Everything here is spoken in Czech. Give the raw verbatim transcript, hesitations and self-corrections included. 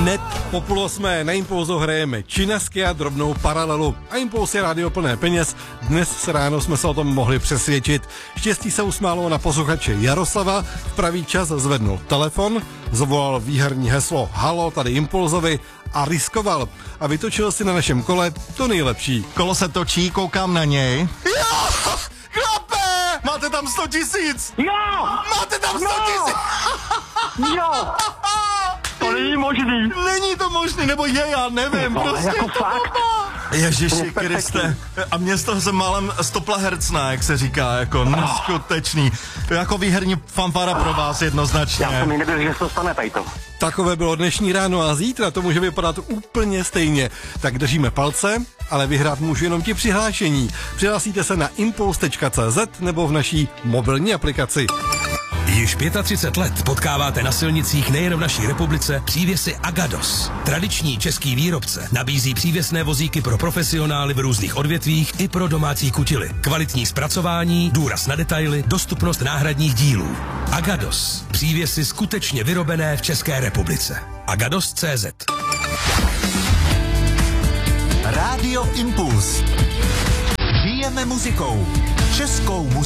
Hned po půl osmé na Impulzu hrajeme činasky a drobnou paralelu. A Impuls je rádio plné peněz. Dnes se ráno jsme se o tom mohli přesvědčit. Štěstí se usmálo na posluchače Jaroslava. V pravý čas zvednul telefon, zvolal výherní heslo Halo, tady Impulzovi a riskoval. A vytočil si na našem kole to nejlepší. Kolo se točí, koukám na něj. Jo! Chlape! Máte tam sto tisíc! Jo! Máte tam sto tisíc! Jo! To není možný. Není to možný, nebo je, já nevím. No, prostě jako to fakt. Ježiši Kriste. A mě z toho se málem stopla hercná, jak se říká, jako neskutečný. Jako výherní fanfára pro vás jednoznačně. Já jsem mi nevěděl, že se to stane tady to. Takové bylo dnešní ráno a zítra to může vypadat úplně stejně. Tak držíme palce, ale vyhrát můžu jenom ti přihlášení. Přihlásíte se na impuls tečka cé zet nebo v naší mobilní aplikaci. Již třicet pět let potkáváte na silnicích nejen v naší republice přívěsy Agados. Tradiční český výrobce nabízí přívěsné vozíky pro profesionály v různých odvětvích i pro domácí kutily. Kvalitní zpracování, důraz na detaily, dostupnost náhradních dílů. Agados. Přívěsy skutečně vyrobené v České republice. Agados tečka cé zet. Rádio Impuls. Žijeme muzikou. Českou muzikou.